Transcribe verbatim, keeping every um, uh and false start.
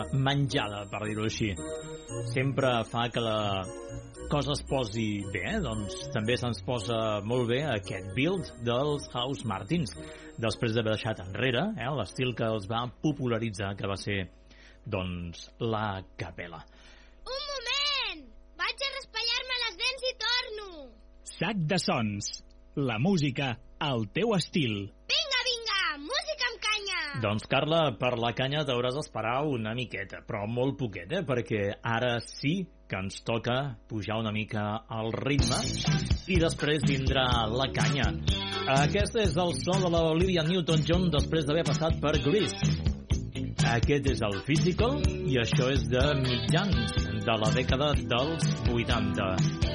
menjada, per dir-ho així. Sempre fa que la cosa es posi bé, eh? Doncs també se'ns posa molt bé aquest build dels House Martins, després d'haver deixat enrere eh, l'estil que els va popularitzar, que va ser, doncs, la capella. Un moment! Vaig a raspallar-me les dents i torno! Sac de sons. La música al teu estil. Vinga, vinga! Música amb canya! Doncs, Carla, per la canya t'hauràs d'esperar una miqueta, però molt poquet, eh? Perquè ara sí que ens toca pujar una mica al ritme i després vindrà la canya. Aquest és el so de la Olivia Newton-John després d'haver passat per Grease. Aquest és el Physical i això és de mitjans de la dècada dels vuitanta.